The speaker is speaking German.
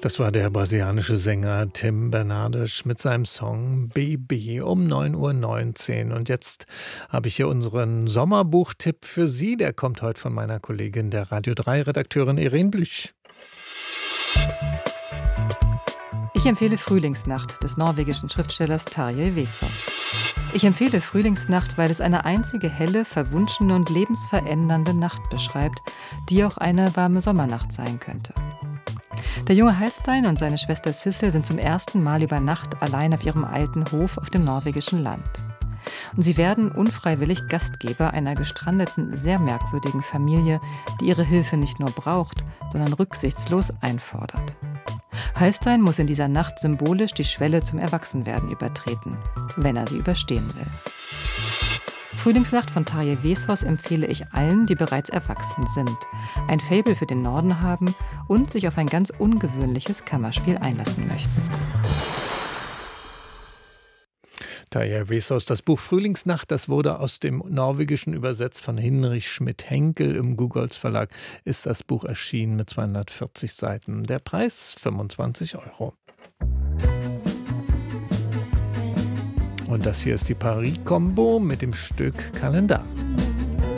Das war der brasilianische Sänger Tim Bernardes mit seinem Song Baby um 9:19 Uhr. Und jetzt habe ich hier unseren Sommerbuchtipp für Sie. Der kommt heute von meiner Kollegin, der Radio 3-Redakteurin Irene Blüch. Ich empfehle Frühlingsnacht des norwegischen Schriftstellers Tarjei Vesaas. Ich empfehle Frühlingsnacht, weil es eine einzige helle, verwunschene und lebensverändernde Nacht beschreibt, die auch eine warme Sommernacht sein könnte. Der junge Halstein und seine Schwester Sissel sind zum ersten Mal über Nacht allein auf ihrem alten Hof auf dem norwegischen Land. Und sie werden unfreiwillig Gastgeber einer gestrandeten, sehr merkwürdigen Familie, die ihre Hilfe nicht nur braucht, sondern rücksichtslos einfordert. Halstein muss in dieser Nacht symbolisch die Schwelle zum Erwachsenwerden übertreten, wenn er sie überstehen will. Frühlingsnacht von Tarjei Vesaas empfehle ich allen, die bereits erwachsen sind, ein Faible für den Norden haben und sich auf ein ganz ungewöhnliches Kammerspiel einlassen möchten. Tarjei Vesaas, das Buch Frühlingsnacht, das wurde aus dem Norwegischen übersetzt von Hinrich Schmidt-Henkel. Im Gugolz Verlag ist das Buch erschienen mit 240 Seiten. Der Preis 25 €. Und das hier ist die Paris-Combo mit dem Stück Kalendar.